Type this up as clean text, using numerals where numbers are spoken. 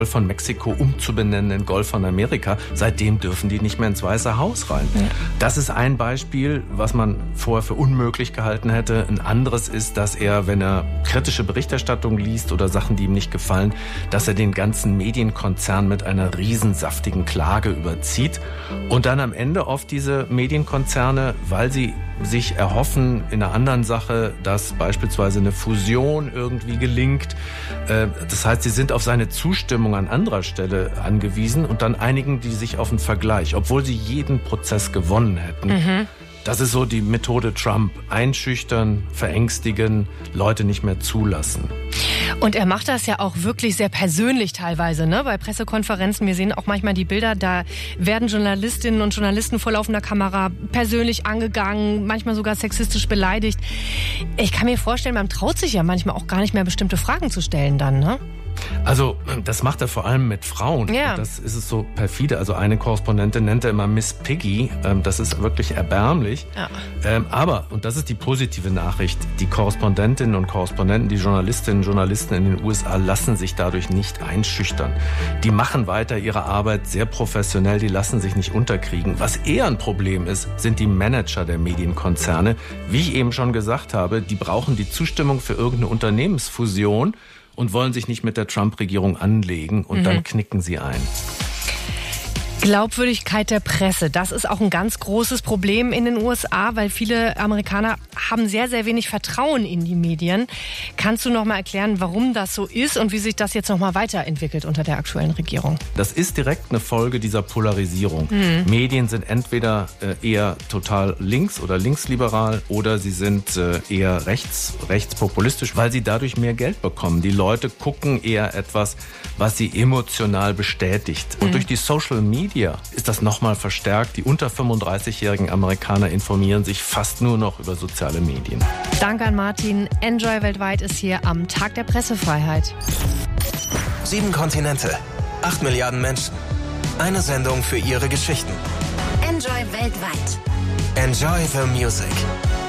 von Mexiko umzubenennen in Golf von Amerika. Seitdem dürfen die nicht mehr ins Weiße Haus rein. Ja. Das ist ein Beispiel, was man vorher für unmöglich gehalten hätte. Ein anderes ist, dass er, wenn er kritische Berichterstattung liest oder Sachen, die ihm nicht gefallen, dass er den ganzen Medienkonzern mit einer riesensaftigen Klage überzieht und dann am Ende oft diese Medienkonzerne, weil sie sich erhoffen in einer anderen Sache, dass beispielsweise eine Fusion irgendwie gelingt. Das heißt, sie sind auf seine Zustimmung an anderer Stelle angewiesen und dann einigen die sich auf einen Vergleich, obwohl sie jeden Prozess gewonnen hätten. Mhm. Das ist so die Methode Trump. Einschüchtern, verängstigen, Leute nicht mehr zulassen. Und er macht das ja auch wirklich sehr persönlich teilweise, ne? Bei Pressekonferenzen. Wir sehen auch manchmal die Bilder, da werden Journalistinnen und Journalisten vor laufender Kamera persönlich angegangen, manchmal sogar sexistisch beleidigt. Ich kann mir vorstellen, man traut sich ja manchmal auch gar nicht mehr, bestimmte Fragen zu stellen dann, ne? Also das macht er vor allem mit Frauen. Ja. Das ist es so perfide. Also eine Korrespondentin nennt er immer Miss Piggy. Das ist wirklich erbärmlich. Ja. Aber, und das ist die positive Nachricht, die Korrespondentinnen und Korrespondenten, die Journalistinnen und Journalisten in den USA lassen sich dadurch nicht einschüchtern. Die machen weiter ihre Arbeit sehr professionell, die lassen sich nicht unterkriegen. Was eher ein Problem ist, sind die Manager der Medienkonzerne. Wie ich eben schon gesagt habe, die brauchen die Zustimmung für irgendeine Unternehmensfusion und wollen sich nicht mit der Trump-Regierung anlegen und dann knicken sie ein. Glaubwürdigkeit der Presse, das ist auch ein ganz großes Problem in den USA, weil viele Amerikaner haben sehr, sehr wenig Vertrauen in die Medien. Kannst du noch mal erklären, warum das so ist und wie sich das jetzt noch mal weiterentwickelt unter der aktuellen Regierung? Das ist direkt eine Folge dieser Polarisierung. Medien sind entweder eher total links oder linksliberal oder sie sind eher rechtspopulistisch, weil sie dadurch mehr Geld bekommen. Die Leute gucken eher etwas, was sie emotional bestätigt. Und durch die Social Media ist das nochmal verstärkt. Die unter 35-jährigen Amerikaner informieren sich fast nur noch über soziale Medien. Danke an Martin. Enjoy weltweit ist hier am Tag der Pressefreiheit. 7 Kontinente, 8 Milliarden Menschen. Eine Sendung für ihre Geschichten. Enjoy weltweit. Enjoy the music.